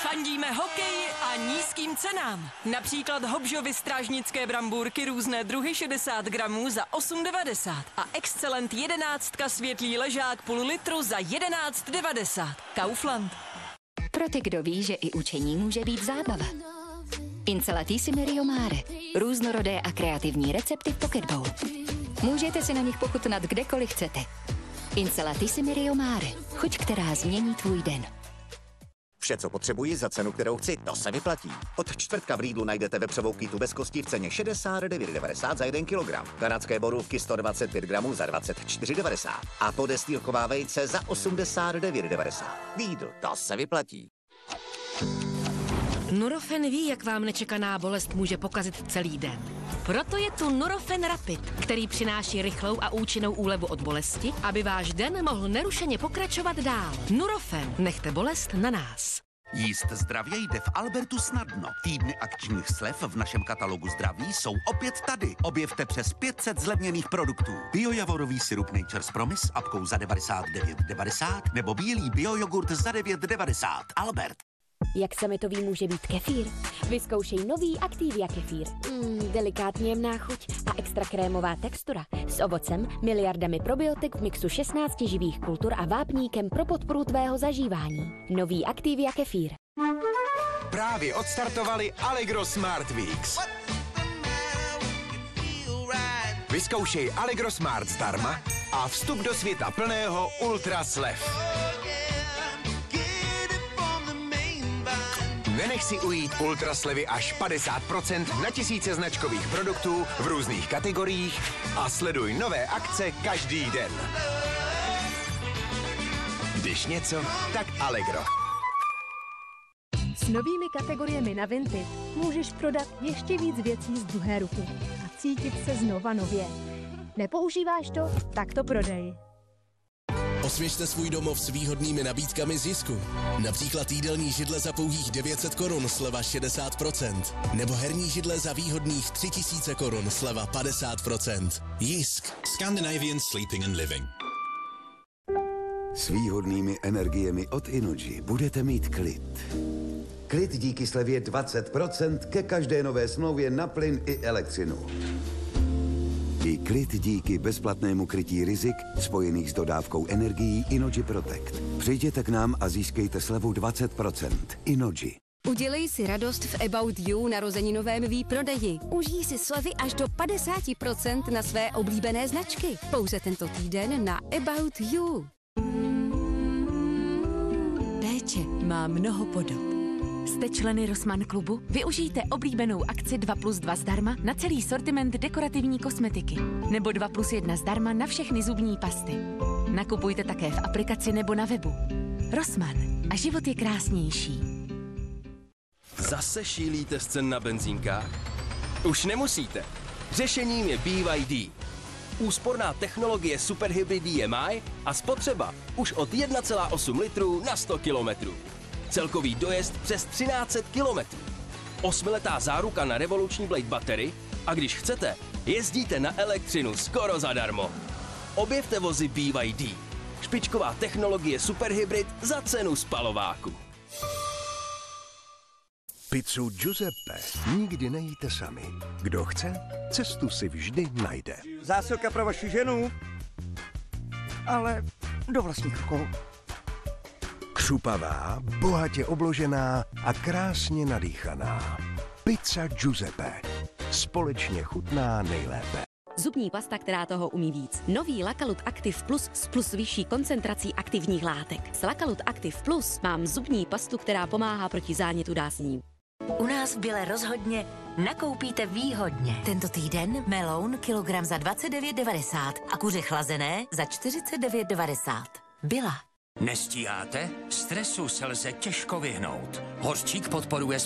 Fandíme hokeji a nízkým cenám. Například Hobžovy strážnické brambůrky různé druhy 60 gramů za 8,90 a Excelent 11 světlý ležák půl litru za 11,90. Kaufland. Pro ty, kdo ví, že i učení může být zábava. Incelatissimi Rio Mare. Různorodé a kreativní recepty v Pocket Bowl. Můžete si na nich pochutnat kdekoliv chcete. Incelatissimi Rio Mare. Chuť, která změní tvůj den. Vše, co potřebuji za cenu, kterou chci, to se vyplatí. Od čtvrtka v Lidlu najdete vepřovou kytu bez kosti v ceně 69,90 za 1 kilogram. Kanadské borůvky 125 gramů za 24,90. A podestýlková vejce za 89,90. Lidl, to se vyplatí. Nurofen ví, jak vám nečekaná bolest může pokazit celý den. Proto je tu Nurofen Rapid, který přináší rychlou a účinnou úlevu od bolesti, aby váš den mohl nerušeně pokračovat dál. Nurofen, nechte bolest na nás. Jíst zdravě jde v Albertu snadno. Týdny akčních slev v našem katalogu zdraví jsou opět tady. Objevte přes 500 zlevněných produktů. Biojavorový sirup Nature's Promise s apkou za 99,90 nebo bílý biojogurt za 9,90. Albert. Jak sametový může být kefír? Vyzkoušej nový Activia kefír. Delikátně jemná chuť a extra krémová textura. S ovocem, miliardami probiotik v mixu 16 živých kultur a vápníkem pro podporu tvého zažívání. Nový Activia kefír. Právě odstartovali Allegro Smart Weeks. Vyzkoušej Allegro Smart zdarma a vstup do světa plného ultra slev. Nenech si ujít ultraslevy až 50% na tisíce značkových produktů v různých kategoriích a sleduj nové akce každý den. Když něco, tak Allegro. S novými kategoriemi na Vinted můžeš prodat ještě víc věcí z druhé ruky a cítit se znova nově. Nepoužíváš to? Tak to prodej. Osvěžte svůj domov s výhodnými nabídkami z Jisku. Například jídelní židle za pouhých 900 korun, sleva 60%. Nebo herní židle za výhodných 3000 korun, sleva 50%. Jisk. Scandinavian Sleeping and Living. S výhodnými energiemi od Inoji budete mít klid. Klid díky slevě 20% ke každé nové smlouvě na plyn i elektřinu. I klid díky bezplatnému krytí rizik spojených s dodávkou energií Inoji Protect. Přijděte k nám a získejte slevu 20%. Inoji. Udělej si radost v About You narozeninovém výprodeji. Užij si slevy až do 50% na své oblíbené značky. Pouze tento týden na About You. Péče má mnoho podob. Jste členy Rossmann klubu? Využijte oblíbenou akci 2+2 zdarma na celý sortiment dekorativní kosmetiky. Nebo 2+1 zdarma na všechny zubní pasty. Nakupujte také v aplikaci nebo na webu. Rossmann. A život je krásnější. Zase šílíte z cen na benzínkách? Už nemusíte. Řešením je BYD. Úsporná technologie Superhybrid DMI a spotřeba už od 1,8 litru na 100 kilometrů. Celkový dojezd přes 1300 kilometrů. 8letá záruka na revoluční Blade Battery a když chcete, jezdíte na elektřinu skoro zadarmo. Objevte vozy BYD. Špičková technologie Superhybrid za cenu spalováku. Pizzu Giuseppe nikdy nejíte sami. Kdo chce, cestu si vždy najde. Zásilka pro vaši ženu, ale do vlastních rukou. Křupavá, bohatě obložená a krásně nadýchaná. Pizza Giuseppe. Společně chutná nejlépe. Zubní pasta, která toho umí víc. Nový Lakalut Active Plus s plus vyšší koncentrací aktivních látek. S Lakalut Active Plus mám zubní pastu, která pomáhá proti zánětu dásní. U nás v Bile rozhodně nakoupíte výhodně. Tento týden meloun kilogram za 29,90 a kuře chlazené za 49,90. Byla. Nestíháte? Stresu se lze těžko vyhnout. Hořčík podporuje